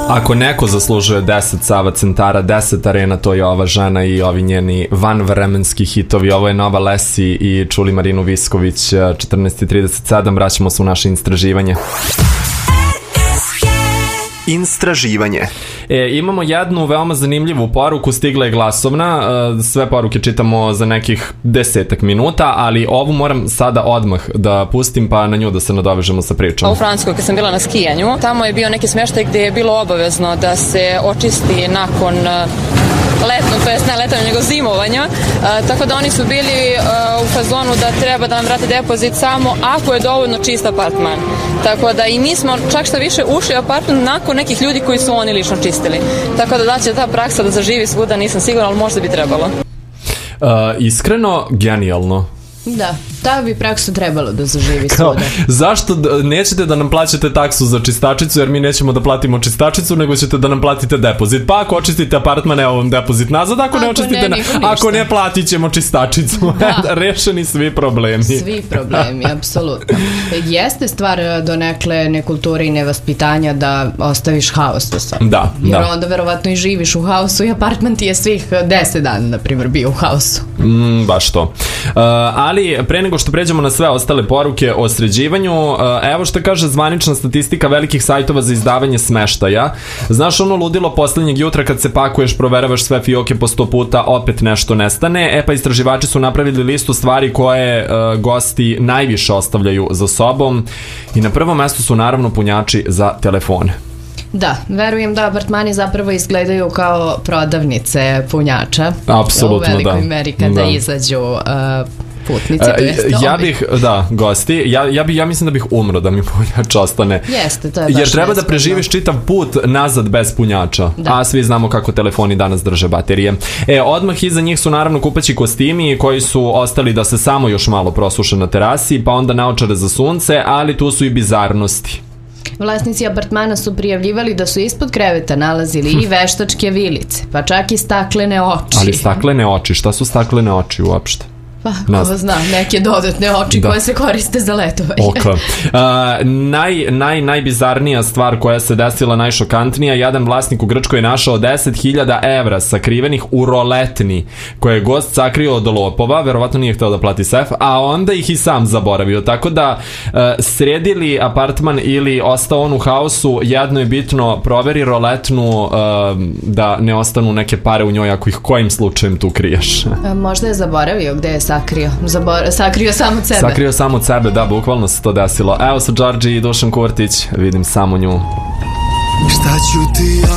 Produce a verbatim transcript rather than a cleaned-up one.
Ako neko zaslužuje deset Sava centara, deset arena, to je ova žena i ovi njeni vanvremenski hitovi. Ovo je Nova Lesi i čuli Marinu Visković. Četrnaest i trideset sedam, vraćamo se u naše istraživanje. Istraživanje. E, imamo jednu veoma zanimljivu poruku, stigla je glasovna, sve poruke čitamo za nekih desetak minuta, ali ovu moram sada odmah da pustim, pa na nju da se nadovežemo sa pričom. U Francuskoj kad sam bila na skijanju, tamo je bio neki smještaj gdje je bilo obavezno da se očisti nakon letnog, to jest ne letovanja, nego zimovanja, uh, tako da oni su bili uh, u fazonu da treba da nam vrate depozit samo ako je dovoljno čist apartman. Tako da i mi smo čak što više ušli u apartman nakon nekih ljudi koji su oni lično čistili. Tako da da će ta praksa da zaživi svuda, nisam sigurna, ali možda bi trebalo. Uh, iskreno, genijalno. Da, ta bi praksa trebalo da zaživi Kao, svuda. Zašto nećete da nam plaćate taksu za čistačicu, jer mi nećemo da platimo čistačicu, nego ćete da nam platite depozit. Pa ako očistite apartman, evo vam depozit nazad, ako, ako ne očistite, ne, na, ako ne platit ćemo čistačicu. Rešeni svi problemi. Svi problemi, apsolutno. Jeste stvar donekle nekulture i nevaspitanja da ostaviš haos do sada. Da, jer da. onda verovatno i živiš u haosu i apartman ti je svih deset dana, na primjer, bio u haosu. Mm, baš to. Uh, ali pre nego što pređemo na sve ostale poruke o sređivanju, uh, evo što kaže zvanična statistika velikih sajtova za izdavanje smeštaja. Znaš ono ludilo posljednjeg jutra kad se pakuješ, proveravaš sve fioke po sto puta, opet nešto nestane. E pa istraživači su napravili listu stvari koje uh, gosti najviše ostavljaju za sobom i na prvom mestu su naravno punjači za telefone. Da, verujem da apartmani zapravo izgledaju kao prodavnice punjača. Apsolutno, da. U velikoj meri kada da. izađu uh, putnici, to jest ja bih, da, gosti, ja, ja, bi, ja mislim da bih umro da mi punjač ostane. Jeste, to je baš jer treba neskodno. Da preživiš čitav put nazad bez punjača, da. A svi znamo kako telefoni danas drže baterije. E, odmah iza njih su naravno kupaći kostimi koji su ostali da se samo još malo prosuše na terasi, pa onda naočare za sunce, ali tu su i bizarnosti. Vlasnici apartmana su prijavljivali da su ispod kreveta nalazili i veštačke vilice, pa čak i staklene oči. Ali staklene oči, šta su staklene oči uopšte? Pa, ko zna, neke dodatne oči da. koje se koriste za letovanje. Oko. Uh, naj, naj, najbizarnija stvar koja se desila, najšokantnija, jedan vlasnik u Grčkoj je našao deset hiljada evra sakrivenih u roletni, koje je gost sakrio od lopova, verovatno nije hteo da plati sef, a onda ih i sam zaboravio. Tako da, uh, sredili apartman ili ostao on u haosu, jedno je bitno, proveri roletnu uh, da ne ostanu neke pare u njoj ako ih kojim slučajem tu kriješ. A, možda je zaboravio gde je sakrio. Zabor- sakrio sam od sebe. Sakrio sam od sebe, da, bukvalno se to desilo. Evo sa Đorđe i Dušan Kurtić, vidim samo nju. Šta ću ti